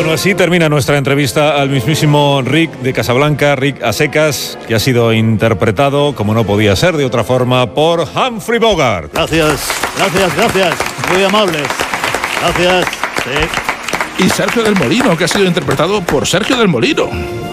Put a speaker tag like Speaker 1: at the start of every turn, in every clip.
Speaker 1: Bueno, así termina nuestra entrevista al mismísimo Rick de Casablanca, Rick a secas, que ha sido interpretado, como no podía ser de otra forma, por Humphrey Bogart.
Speaker 2: Gracias. Muy amables. Gracias. Sí.
Speaker 3: Y Sergio del Molino, que ha sido interpretado por Sergio del Molino.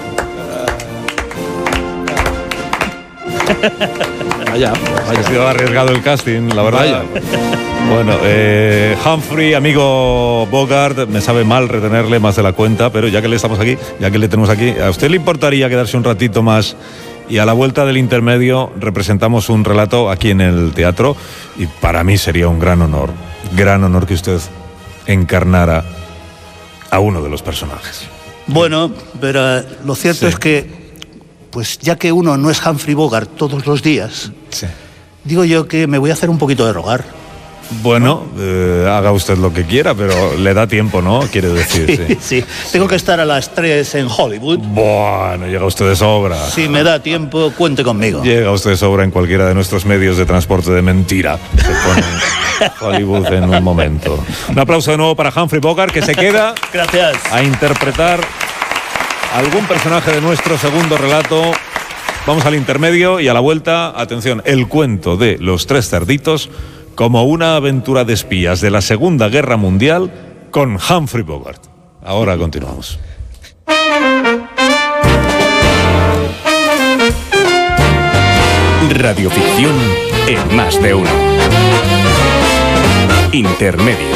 Speaker 3: Vaya.
Speaker 1: Ha sido arriesgado el casting, la verdad.
Speaker 3: Vaya.
Speaker 1: Bueno, Humphrey, amigo Bogart, me sabe mal retenerle más de la cuenta, pero ya que le estamos aquí, ya que le tenemos aquí, ¿a usted le importaría quedarse un ratito más? Y a la vuelta del intermedio representamos un relato aquí en el teatro y para mí sería un gran honor que usted encarnara a uno de los personajes.
Speaker 2: Bueno, pero lo cierto es que, pues ya que uno no es Humphrey Bogart todos los días, digo yo que me voy a hacer un poquito de rogar.
Speaker 1: Bueno, haga usted lo que quiera, pero le da tiempo, ¿no? Quiere decir,
Speaker 2: sí. Tengo que estar a las 3 en Hollywood.
Speaker 1: Bueno, llega usted de sobra.
Speaker 2: Si me da tiempo, cuente conmigo.
Speaker 1: Llega usted de sobra en cualquiera de nuestros medios de transporte de mentira. Se pone en Hollywood en un momento. Un aplauso de nuevo para Humphrey Bogart, que se queda
Speaker 2: Gracias.
Speaker 1: a interpretar algún personaje de nuestro segundo relato. Vamos al intermedio y a la vuelta, atención, el cuento de Los Tres Cerditos como una aventura de espías de la Segunda Guerra Mundial con Humphrey Bogart. Ahora continuamos.
Speaker 4: Radioficción en Más de Uno. Intermedio.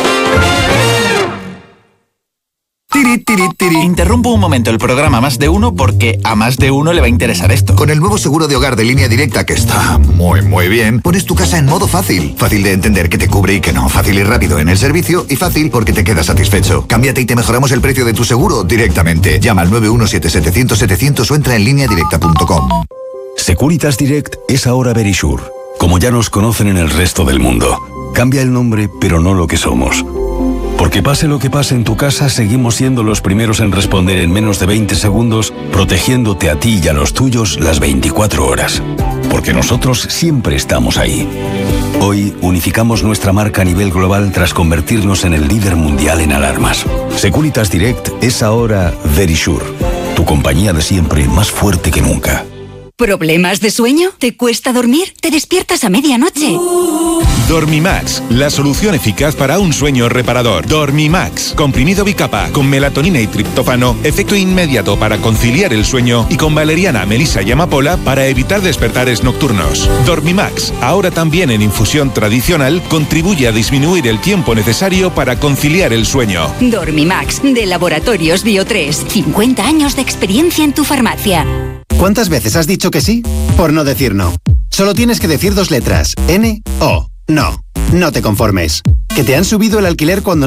Speaker 5: Interrumpo un momento el programa Más de Uno porque a más de uno le va a interesar esto.
Speaker 6: Con el nuevo seguro de hogar de Línea Directa, que está muy bien, pones tu casa en modo fácil. Fácil de entender que te cubre y que no. Fácil y rápido en el servicio y fácil porque te quedas satisfecho. Cámbiate y te mejoramos el precio de tu seguro directamente. Llama al 917-700-700 o entra en lineadirecta.com.
Speaker 7: Securitas Direct es ahora Verisure. Como ya nos conocen en el resto del mundo. Cambia el nombre, pero no lo que somos. Porque pase lo que pase en tu casa, seguimos siendo los primeros en responder en menos de 20 segundos, protegiéndote a ti y a los tuyos las 24 horas. Porque nosotros siempre estamos ahí. Hoy unificamos nuestra marca a nivel global tras convertirnos en el líder mundial en alarmas. Securitas Direct es ahora Verisure, tu compañía de siempre más fuerte que nunca.
Speaker 8: ¿Problemas de sueño? ¿Te cuesta dormir? ¿Te despiertas a medianoche?
Speaker 9: Dormimax, la solución eficaz para un sueño reparador. Dormimax, comprimido bicapa, con melatonina y triptófano, efecto inmediato para conciliar el sueño y con valeriana, melisa y amapola para evitar despertares nocturnos. Dormimax, ahora también en infusión tradicional, contribuye a disminuir el tiempo necesario para conciliar el sueño.
Speaker 8: Dormimax, de Laboratorios Bio3. 50 años de experiencia en tu farmacia.
Speaker 10: ¿Cuántas veces has dicho que sí? Por no decir no. Solo tienes que decir 2 letras. N-O. No. No te conformes. ¿Que te han subido el alquiler cuando